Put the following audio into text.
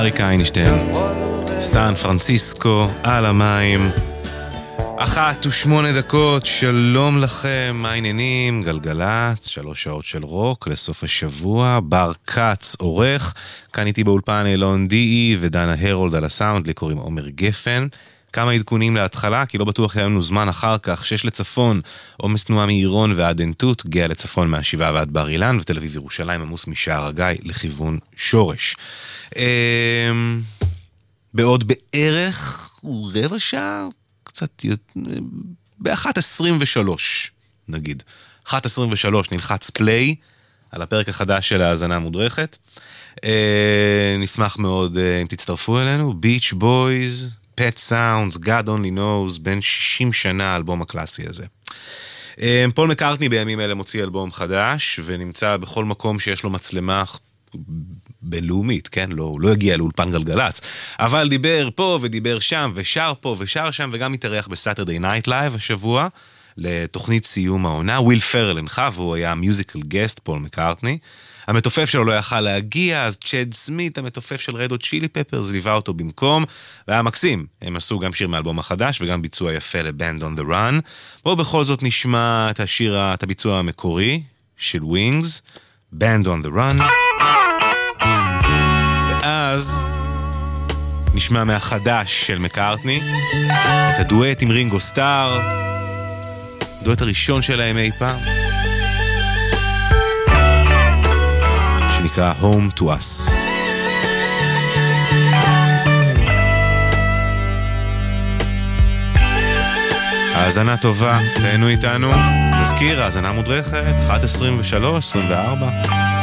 אריק איינשטיין, סן פרנסיסקו, על המים. 1:08, שלום לכם, מה העניינים? גלגלץ, 3 שעות של רוק לסוף השבוע, בר קץ עורך, כאן איתי באולפן אילון די ודנה הרולד על הסאונד, לי קוראים עומר גפן. כמה עדכונים להתחלה, כי לא בטוח היה לנו זמן אחר כך. 6 לצפון, עומס תנועה מעירון ועד עין-תות, גאה לצפון מהשבעה ועד בר אילן, ותל אביב ירושלים עמוס משער הגיא לכיוון שורש. בעוד בערך רבע שעה, קצת ב-1:23 נגיד. 1:23 נלחץ פליי על הפרק החדש של ההאזנה המודרכת. נשמח מאוד אם תצטרפו אלינו. ביץ' בויז, Pet Sounds, God Only Knows, בין 60 שנה האלבום הקלאסי הזה. פול מקארטני בימים אלה מוציא אלבום חדש, ונמצא בכל מקום שיש לו מצלמה בינלאומית, כן? לא הגיע לאולפן גלגלץ, אבל דיבר פה ודיבר שם, ושר פה ושר שם, וגם התארח בסאטרדיי נייט לייב השבוע, לתוכנית סיום העונה. וויל פרל הנחה, והוא היה מיוזיקל גסט, פול מקארטני. המתופף שלו לא יכל להגיע, אז צ'אד סמית, המתופף של רד הוט צ'ילי פפרס, ליווה אותו במקום, והיה מקסים. הם עשו גם שיר מאלבום החדש, וגם ביצוע יפה לבנד on the run. בואו בכל זאת נשמע את השיר, את הביצוע המקורי של ווינגס, Band on the Run. ואז נשמע מהחדש של מקארטני, את הדואט עם רינגו סטאר, הדואט הראשון שלהם אי פעם, שנקרא Home to Us. האזנה טובה, תהנו איתנו. נזכיר, האזנה מודרכת, 1:23, 24.